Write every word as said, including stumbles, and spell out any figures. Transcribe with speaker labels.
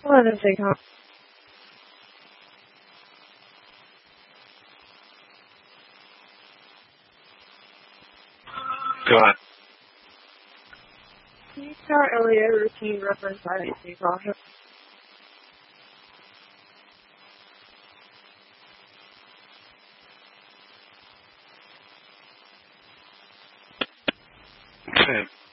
Speaker 1: Hello, this is Tom.
Speaker 2: Go ahead.
Speaker 1: Can you start earlier routine reference I D C process?
Speaker 2: Okay.